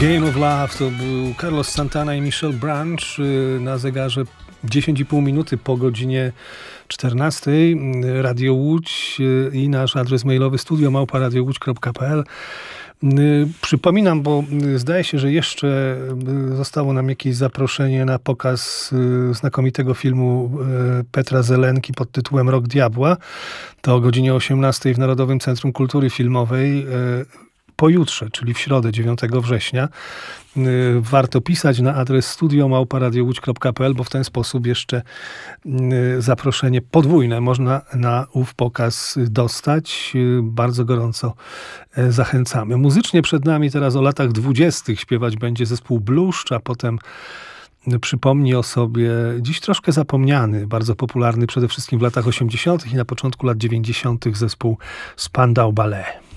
Game of Love to był Carlos Santana i Michelle Branch na zegarze 10,5 minuty po godzinie 14. Radio Łódź i nasz adres mailowy studio@radiołódź.pl. Przypominam, bo zdaje się, że jeszcze zostało nam jakieś zaproszenie na pokaz znakomitego filmu Petra Zelenki pod tytułem Rok Diabła. To o godzinie 18 w Narodowym Centrum Kultury Filmowej. Pojutrze, czyli w środę 9 września. Warto pisać na adres studio@radiołódź.pl, bo w ten sposób jeszcze zaproszenie podwójne można na ów pokaz dostać. Bardzo gorąco zachęcamy. Muzycznie przed nami teraz o latach 20. śpiewać będzie zespół Bluszcz, a potem przypomni o sobie dziś troszkę zapomniany, bardzo popularny przede wszystkim w latach 80. i na początku lat 90. zespół Spandau Ballet.